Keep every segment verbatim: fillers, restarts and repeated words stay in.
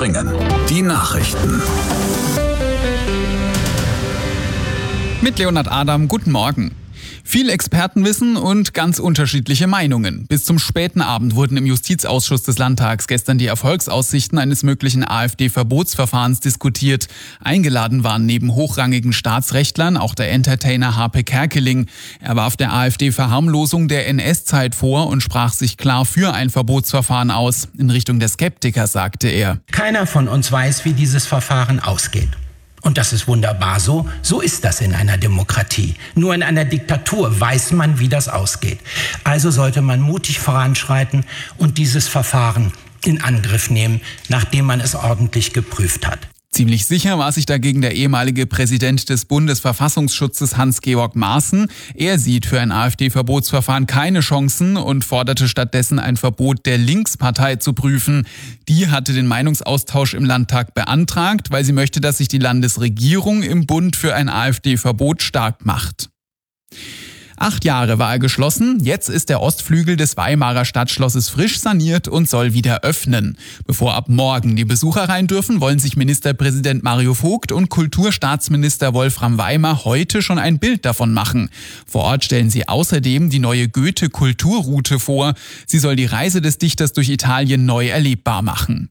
Thüringen. Die Nachrichten. Mit Leonhard Adam, guten Morgen. Viel Expertenwissen und ganz unterschiedliche Meinungen. Bis zum späten Abend wurden im Justizausschuss des Landtags gestern die Erfolgsaussichten eines möglichen AfD-Verbotsverfahrens diskutiert. Eingeladen waren neben hochrangigen Staatsrechtlern auch der Entertainer Harpe Kerkeling. Er warf der AfD Verharmlosung der N S-Zeit vor und sprach sich klar für ein Verbotsverfahren aus. In Richtung der Skeptiker sagte er: Keiner von uns weiß, wie dieses Verfahren ausgeht. Und das ist wunderbar so. So ist das in einer Demokratie. Nur in einer Diktatur weiß man, wie das ausgeht. Also sollte man mutig voranschreiten und dieses Verfahren in Angriff nehmen, nachdem man es ordentlich geprüft hat. Ziemlich sicher war sich dagegen der ehemalige Präsident des Bundesverfassungsschutzes Hans-Georg Maaßen. Er sieht für ein AfD-Verbotsverfahren keine Chancen und forderte stattdessen ein Verbot der Linkspartei zu prüfen. Die hatte den Meinungsaustausch im Landtag beantragt, weil sie möchte, dass sich die Landesregierung im Bund für ein AfD-Verbot stark macht. Acht Jahre war er geschlossen, jetzt ist der Ostflügel des Weimarer Stadtschlosses frisch saniert und soll wieder öffnen. Bevor ab morgen die Besucher rein dürfen, wollen sich Ministerpräsident Mario Vogt und Kulturstaatsminister Wolfram Weimar heute schon ein Bild davon machen. Vor Ort stellen sie außerdem die neue Goethe-Kulturroute vor. Sie soll die Reise des Dichters durch Italien neu erlebbar machen.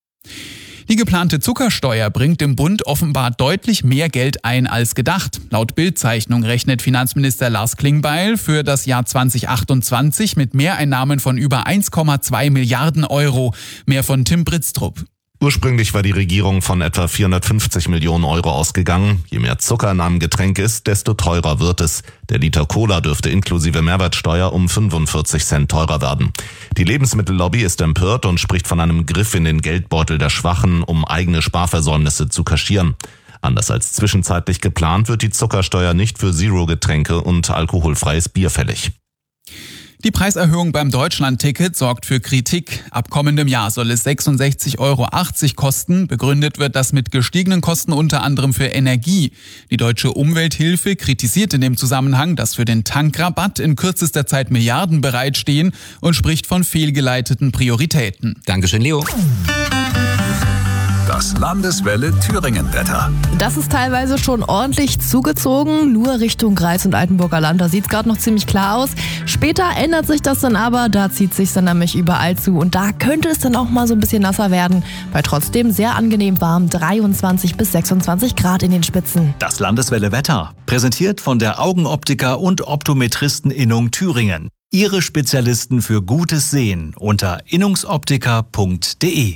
Die geplante Zuckersteuer bringt dem Bund offenbar deutlich mehr Geld ein als gedacht. Laut Bild-Zeichnung rechnet Finanzminister Lars Klingbeil für das Jahr zwanzig achtundzwanzig mit Mehreinnahmen von über eins Komma zwei Milliarden Euro. Mehr von Tim Britztrup. Ursprünglich war die Regierung von etwa vierhundertfünfzig Millionen Euro ausgegangen. Je mehr Zucker in einem Getränk ist, desto teurer wird es. Der Liter Cola dürfte inklusive Mehrwertsteuer um fünfundvierzig Cent teurer werden. Die Lebensmittellobby ist empört und spricht von einem Griff in den Geldbeutel der Schwachen, um eigene Sparversäumnisse zu kaschieren. Anders als zwischenzeitlich geplant wird die Zuckersteuer nicht für Zero-Getränke und alkoholfreies Bier fällig. Die Preiserhöhung beim Deutschland-Ticket sorgt für Kritik. Ab kommendem Jahr soll es sechsundsechzig Euro achtzig kosten. Begründet wird das mit gestiegenen Kosten unter anderem für Energie. Die Deutsche Umwelthilfe kritisiert in dem Zusammenhang, dass für den Tankrabatt in kürzester Zeit Milliarden bereitstehen und spricht von fehlgeleiteten Prioritäten. Dankeschön, Leo. Das Landeswelle Thüringen-Wetter. Das ist teilweise schon ordentlich zugezogen, nur Richtung Greis und Altenburger Land. Da sieht es gerade noch ziemlich klar aus. Später ändert sich das dann aber, da zieht sich dann nämlich überall zu. Und da könnte es dann auch mal so ein bisschen nasser werden. Bei trotzdem sehr angenehm warm, dreiundzwanzig bis sechsundzwanzig Grad in den Spitzen. Das Landeswelle Wetter, präsentiert von der Augenoptiker und Optometristeninnung Thüringen. Ihre Spezialisten für gutes Sehen unter innungsoptiker punkt de.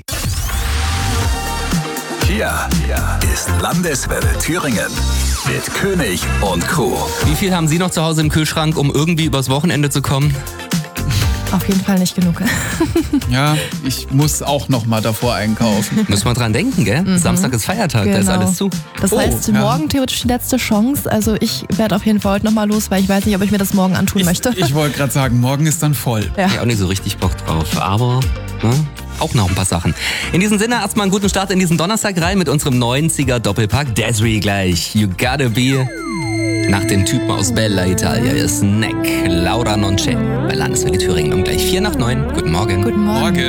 Hier, hier ist Landeswelle Thüringen mit König und Co. Wie viel haben Sie noch zu Hause im Kühlschrank, um irgendwie übers Wochenende zu kommen? Auf jeden Fall nicht genug. Ja, ich muss auch noch mal davor einkaufen. Müssen wir dran denken, gell? Mhm. Samstag ist Feiertag, genau. Da ist alles zu. Das Oh, heißt, ja. morgen theoretisch die letzte Chance. Also ich werde auf jeden Fall heute noch mal los, weil ich weiß nicht, ob ich mir das morgen antun Ich, möchte. ich wollte gerade sagen, morgen ist dann voll. Ja. Ich hab auch nicht so richtig Bock drauf, aber ne, auch noch ein paar Sachen. In diesem Sinne erstmal einen guten Start in diesen Donnerstag rein mit unserem neunziger Doppelpack. Desiree gleich. You gotta be. Nach dem Typen aus Bella Italia ist Snack Laura Nonce bei Landeswelle Thüringen um gleich vier nach neun. Guten Morgen. Guten Morgen. Morgen.